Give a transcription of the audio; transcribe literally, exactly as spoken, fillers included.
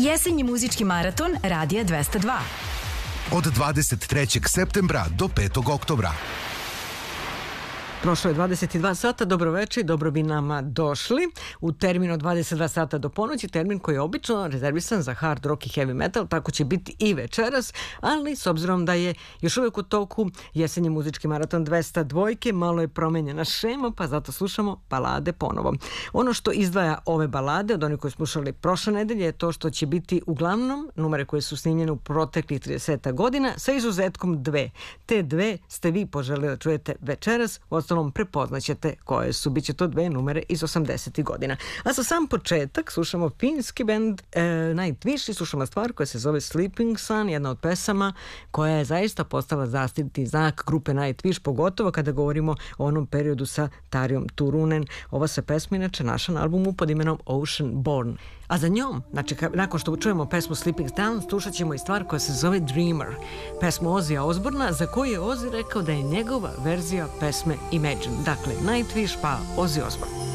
Jesenji muzički maraton Radija dvesta dva. Od dvadeset trećeg septembra do petog oktobra. Prošlo je dvadeset dva sata, dobro večer i dobro bi nama došli u termin od dvadeset dva sata do ponoći, termin koji je obično rezervisan za hard rock i heavy metal, tako će biti i večeras, ali s obzirom da je još uvijek u toku jesenji muzički maraton dvesta dva, malo je promenjena šema, pa zato slušamo balade ponovo. Ono što izdvaja ove balade od onih koji smo slušali prošle nedelje je to što će biti uglavnom numere koje su snimljene u proteklih trideset godina sa izuzetkom dve. Te dve ste vi poželjeli da čujete večeras, u prepoznaćete koje su, bit će to dve numere iz osamdesetih godina. A za sam početak slušamo finski band e, Nightwish i slušamo stvar koja se zove Sleeping Sun, jedna od pesama koja je zaista postala zaštitni znak grupe Nightwish, pogotovo kada govorimo o onom periodu sa Tarjom Turunen. Ova se pesma inače naša na albumu pod imenom Ocean Born. A za njom, znači nakon što čujemo pesmu Sleeping Down, slušat ćemo i stvar koja se zove Dreamer, pesmu Ozija Osborna, za koju je Ozzy rekao da je njegova verzija pesme Imagine. Dakle, Nightwish pa Ozzy Osbourne.